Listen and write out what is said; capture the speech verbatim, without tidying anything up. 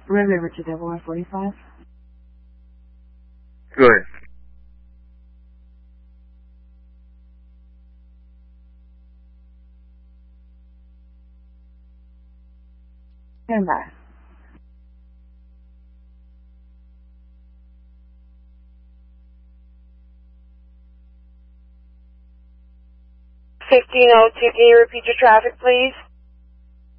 Red River to Devil one forty-five. Go ahead. Stand by. fifteen oh two, can you repeat your traffic, please?